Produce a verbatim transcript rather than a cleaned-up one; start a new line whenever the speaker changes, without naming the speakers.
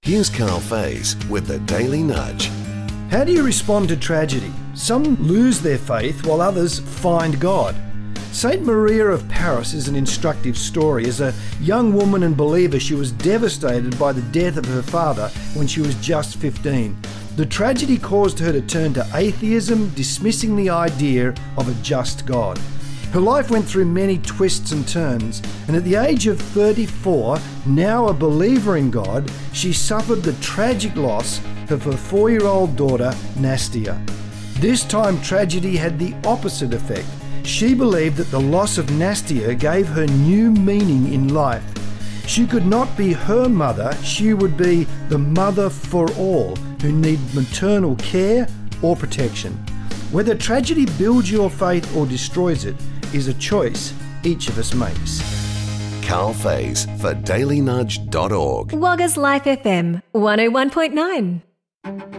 Here's Carl Faze with the Daily Nudge.
How do you respond to tragedy? Some lose their faith while others find God. Saint Maria of Paris is an instructive story. As a young woman and believer, she was devastated by the death of her father when she was just fifteen. The tragedy caused her to turn to atheism, dismissing the idea of a just God. Her life went through many twists and turns, and at the age of thirty-four, now a believer in God, she suffered the tragic loss of her four-year-old daughter, Nastia. This time, tragedy had the opposite effect. She believed that the loss of Nastia gave her new meaning in life. She could not be her mother, she would be the mother for all who need maternal care or protection. Whether tragedy builds your faith or destroys it is a choice each of us makes.
Carl Faze for daily nudge dot org.
Wagga's Life F M one oh one point nine.